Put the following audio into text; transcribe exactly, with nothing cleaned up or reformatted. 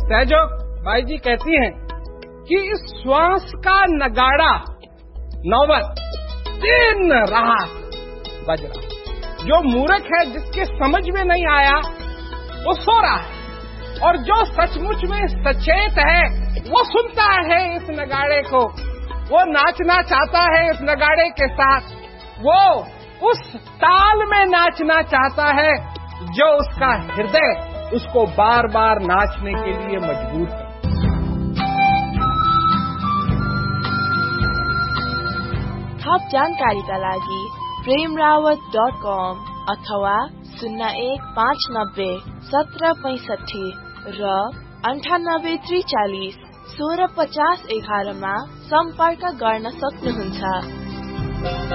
सहजोग बाई जी कहती हैं कि इस श्वास का नगाड़ा नौबत दिन रात बज रहा। जो मूर्ख है, जिसके समझ में नहीं आया, वो सो रहा है, और जो सचमुच में सचेत है वो सुनता है इस नगाड़े को, वो नाचना चाहता है इस नगाड़े के साथ, वो उस ताल में नाचना चाहता है जो उसका हृदय उसको बार बार नाचने के लिए मजबूर है। थप जानकारीका लागि प्रेमरावत डट कम अथवा शून्य एक पाँच नब्बे सत्र पैंसठी र अन्ठानब्बे त्रिचालिस सोह्र पचास एघारमा सम्पर्क गर्न सक्नुहुन्छ।